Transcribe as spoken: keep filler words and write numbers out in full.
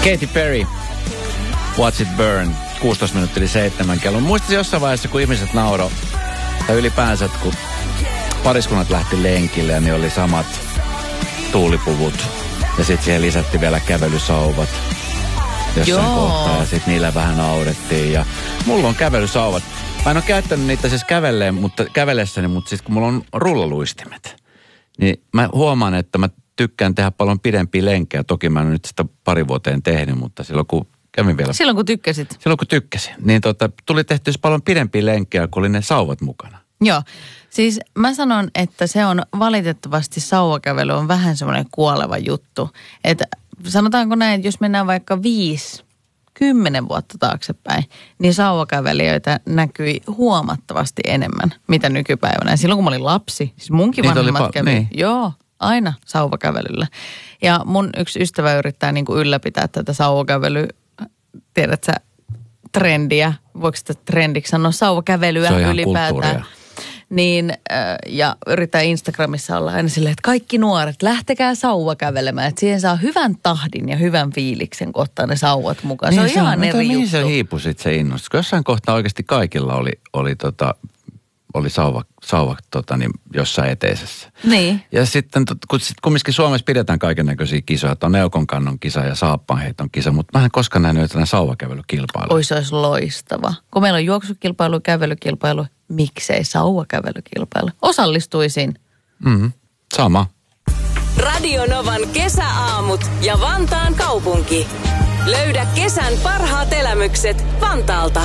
Katy Perry, Watch It Burn, kuusitoista minuuttia yli seitsemän kello. Muistin jossain vaiheessa, kun ihmiset nauro, tai ylipäänsä, kun pariskunnat lähti lenkille ja ne oli samat tuulipuvut. Ja sitten siihen lisättiin vielä kävelysauvat jossain Joo. kohtaa ja sitten niillä vähän naudettiin. Ja mulla on kävelysauvat. Mä en ole käyttänyt niitä siis kävelleen, mutta kävellessäni, mutta siis kun mulla on rullaluistimet, niin mä huomaan, että mä tykkään tehdä paljon pidempiä lenkkejä. Toki mä en nyt sitä pari vuoteen tehnyt, mutta silloin kun kävin vielä... Silloin kun tykkäsit. Silloin kun tykkäsin. Niin tota, tuli tehty paljon pidempiä lenkkejä, kun oli ne sauvat mukana. Joo. Siis mä sanon, että se on valitettavasti sauvakävely on vähän semmoinen kuoleva juttu. Että sanotaanko näin, että jos mennään vaikka viisi, kymmenen vuotta taaksepäin, niin sauvakävelijöitä näkyi huomattavasti enemmän, mitä nykypäivänä. Ja silloin kun mä olin lapsi, siis munkin Niitä vanhemmat pa- kävi. niin. Joo. Aina sauvakävelyllä. Ja mun yksi ystävä yrittää niin kuin ylläpitää tätä sauvakävelyä, tiedätkö trendiä, voiko sitä trendiksi sanoa, sauvakävelyä ylipäätään. Kulttuuria. Niin, ja yrittää Instagramissa olla aina silleen, että kaikki nuoret, lähtekää sauvakävelemään. Että siihen saa hyvän tahdin ja hyvän fiiliksen, kun ottaa ne sauvat mukaan. Se niin, on se ihan on, eri juttu. Mihin se hiipui sitten se innostus? Kun jossain kohtaa oikeasti kaikilla oli, oli tota... oli sauva, sauva tota, niin, jossain eteisessä. Niin. Ja sitten, kun sit kumminkin Suomessa pidetään kaikennäköisiä kisoja, että on neukon kisa ja saappanheiton kisa, mutta mä en koskaan nähnyt jotain sauvakävelykilpailua. Oi, se olisi loistava. Kun meillä on juoksukilpailu, kävelykilpailu, miksei sauvakävelykilpailu? Osallistuisin. Mm-hmm. Sama. Radio Novan kesäaamut ja Vantaan kaupunki. Löydä kesän parhaat elämykset Vantaalta.